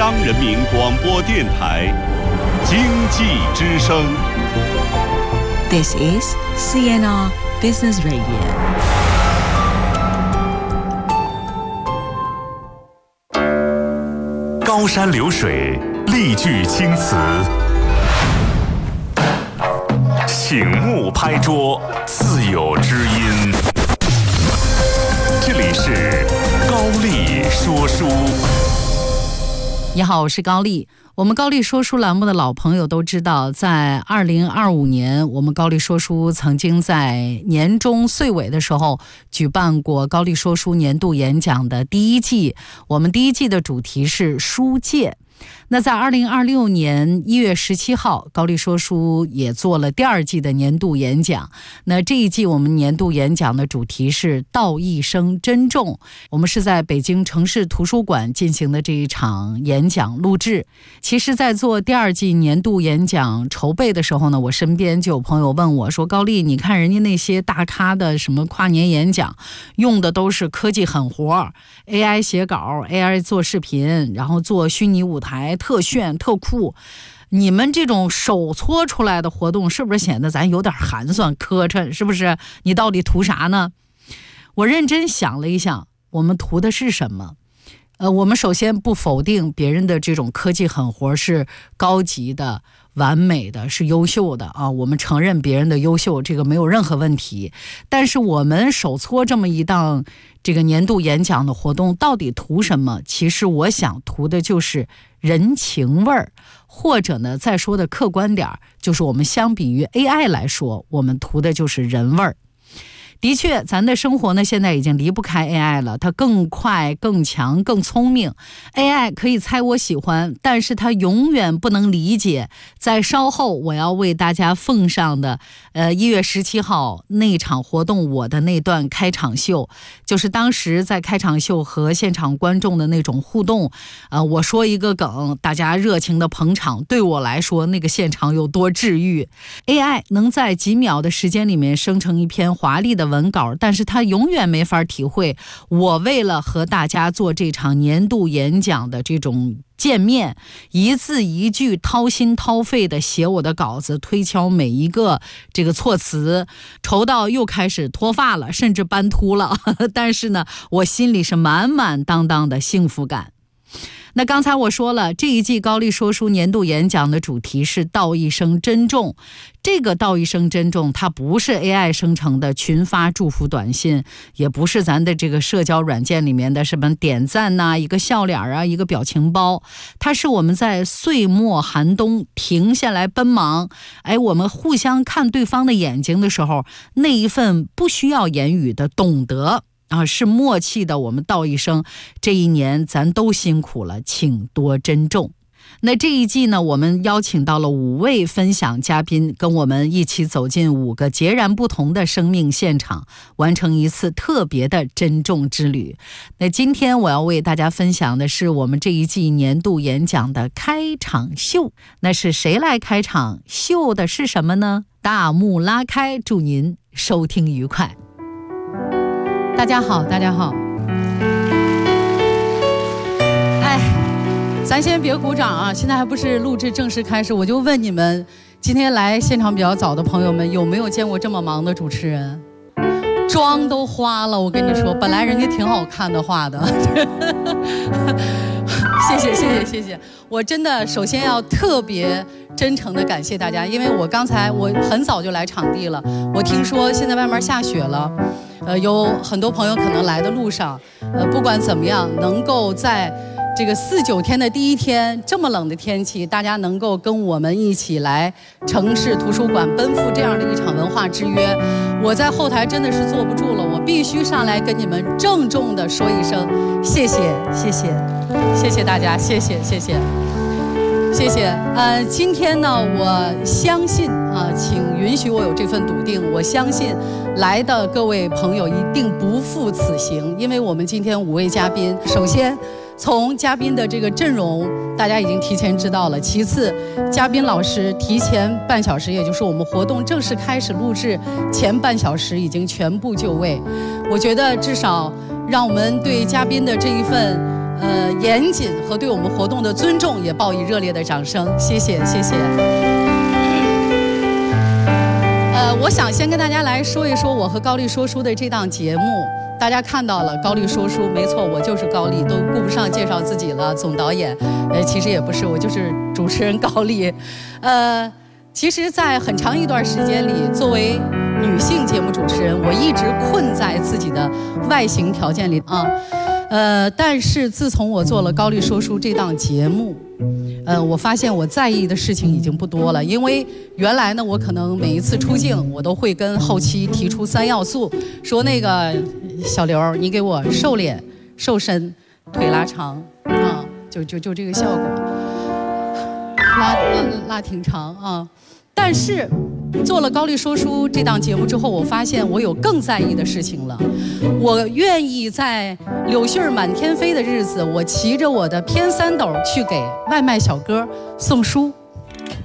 央人民广播电台经济之声。 This is CNR Business Radio。 高山流水，丽句青词，醒目拍桌，自有知音。这里是高丽说书。 你好，我是高丽。我们高丽说书栏目的老朋友都知道，在2025年，我们高丽说书曾经在年终岁尾的时候举办过高丽说书年度演讲的第一季。我们第一季的主题是书界。那在2026年1月17号，高丽说书也做了第二季的年度演讲。那这一季我们年度演讲的主题是道一生珍重。我们是在北京城市图书馆进行的这一场演讲录制。其实在做第二季年度演讲筹备的时候呢，我身边就有朋友问我说，高丽，你看人家那些大咖的什么跨年演讲用的都是科技狠活， AI 写稿， AI 做视频，然后做虚拟舞台，特炫特酷，你们这种手搓出来的活动是不是显得咱有点寒酸磕碜？是不是？你到底图啥呢？我认真想了一想，我们图的是什么？我们首先不否定别人的这种科技狠活是高级的、完美的，是优秀的啊，我们承认别人的优秀，这个没有任何问题。但是我们手搓这么一档这个年度演讲的活动，到底图什么？其实我想图的就是人情味儿，或者呢，再说的客观点，就是我们相比于 AI 来说，我们图的就是人味儿。的确，咱的生活呢，现在已经离不开 AI 了，它更快、更强、更聪明。AI 可以猜我喜欢，但是它永远不能理解。在稍后我要为大家奉上的1月17号那场活动，我的那段开场秀，就是当时在开场秀和现场观众的那种互动。我说一个梗，大家热情的捧场，对我来说那个现场有多治愈。AI 能在几秒的时间里面生成一篇华丽的文稿，但是他永远没法体会我为了和大家做这场年度演讲的这种见面，一字一句掏心掏肺的写我的稿子，推敲每一个这个措辞，愁到又开始脱发了，甚至斑秃了但是呢，我心里是满满当当的幸福感。那刚才我说了，这一季高丽说书年度演讲的主题是道一生珍重。这个道一生珍重，它不是 AI 生成的群发祝福短信，也不是咱的这个社交软件里面的什么点赞呐、一个笑脸啊、一个表情包，它是我们在岁末寒冬停下来奔忙，我们互相看对方的眼睛的时候，那一份不需要言语的懂得是默契的，我们道一声，这一年咱都辛苦了，请多珍重。那这一季呢，我们邀请到了5位分享嘉宾，跟我们一起走进5个截然不同的生命现场，完成一次特别的珍重之旅。那今天我要为大家分享的是我们这一季年度演讲的开场秀。那是谁来开场？秀的是什么呢？大幕拉开，祝您收听愉快。大家好，大家好。咱先别鼓掌啊，现在还不是录制正式开始，我就问你们，今天来现场比较早的朋友们，有没有见过这么忙的主持人？妆都花了，我跟你说，本来人家挺好看的画的。谢谢，我真的首先要特别真诚的感谢大家，因为我很早就来场地了，我听说现在外面下雪了，有很多朋友可能来的路上，不管怎么样，能够在这个4、9天的第一天，这么冷的天气，大家能够跟我们一起来城市图书馆奔赴这样的一场文化之约，我在后台真的是坐不住了，我必须上来跟你们郑重的说一声谢谢大家，谢谢。今天呢，我相信请允许我有这份笃定，我相信来的各位朋友一定不负此行，因为我们今天5位嘉宾，首先从嘉宾的这个阵容，大家已经提前知道了。其次，嘉宾老师提前半小时，也就是我们活动正式开始录制前半小时已经全部就位。我觉得至少让我们对嘉宾的这一份严谨和对我们活动的尊重，也报以热烈的掌声。谢谢，谢谢。我想先跟大家来说一说我和高丽说书的这档节目。大家看到了高丽说书，没错，我就是高丽，都顾不上介绍自己了。总导演，其实也不是，我就是主持人高丽。其实，在很长一段时间里，作为女性节目主持人，我一直困在自己的外形条件里啊。但是自从我做了高丽说书这档节目，我发现我在意的事情已经不多了。因为原来呢，我可能每一次出镜，我都会跟后期提出3要素，说那个小刘，你给我瘦脸、瘦身、腿拉长啊，就这个效果，拉挺长啊。但是做了高丽说书这档节目之后，我发现我有更在意的事情了。我愿意在柳絮满天飞的日子，我骑着我的偏3斗去给外卖小哥送书。